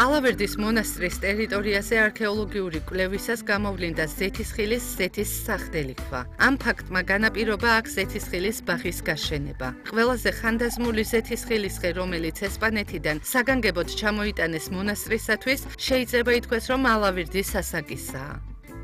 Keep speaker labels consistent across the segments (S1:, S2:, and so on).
S1: ალავერდის მონასტრის ტერიტორიაზე არქეოლოგიური კვლევისას გამოვლინდა ზეთისხილის ზეთის სახდელი ქვა. ამ ფაქტმა განაპირობა აქ ზეთისხილის ბაღის გაშენება. ყველაზე ხანდაზმული ზეთისხილის ხე, რომელიც ესპანეთიდან საგანგებოდ ჩამოიტანეს მონასტრისათვის, შეიძლება ითქვეს, რომ ალავერდის ასაკისაა.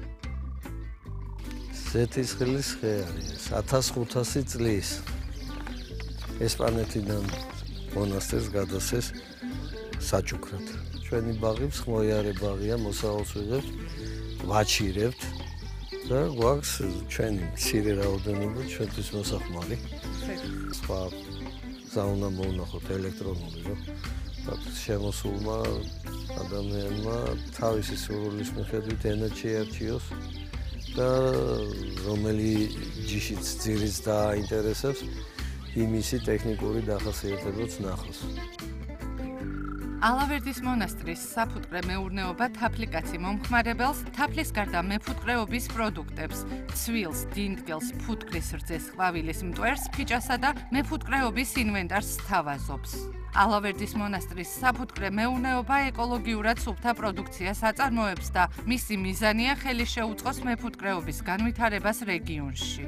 S2: ზეთისხილის ხე არის 1500 წლის. ესპანეთიდან მონასტერს გადასცეს საჩუქრად. ჩვენი ბაღი მსხმოიარე ბაღია, მოსავალს ვიღებთ, ვაჩირებთ და გვაქვს ჩვენი მცირე რაოდენობა ჩვენთვის მოსახმარი. სხვა გზა უნდა მოუნახოთ ელექტრონული, რომ შემოსულმა ადამიანმა თავისი სურვილის მიხედვით ენა შეარჩიოს და რომელი ჯიშიც ძირიც დააინტერესებს, იმისი ტექნიკური დახასიათებაც ნახოს.
S1: ალავერდის მონასტრის საფუტკრე მეურნეობა თაფლიკაცი მომხმარებელს თაფლის გარდა მეფუტკრეობის პროდუქტებს, ცვილს, დინდგელს, ფუტკრის რძეს, ყვავილის მტვერს, ფიჭასა და მეფუტკრეობის ინვენტარს სთავაზობს. ალავერდის მონასტრის საფუტკრე მეურნეობა ეკოლოგიურად სუფთა პროდუქციას აწარმოებს და მისი მიზანია ხელი შეუწყოს მეფუტკრეობის განვითარებას რეგიონში.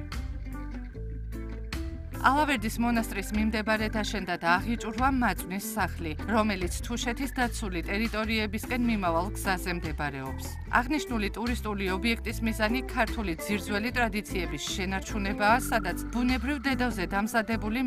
S1: ალავერდის მონასტრის მიმდებარედ აშენდა და აღიჭურვა მაწვნის სახლი, რომელიც თუშეთის დაცული ტერიტორიებისკენ მიმავალ გზაზე მდებარეობს. აღნიშნული ტურისტული ობიექტის მიზანი ქართული ძირძველი ტრადიციების შენარჩუნებაა, სადაც ბუნებრივ დედავზე დამზადებული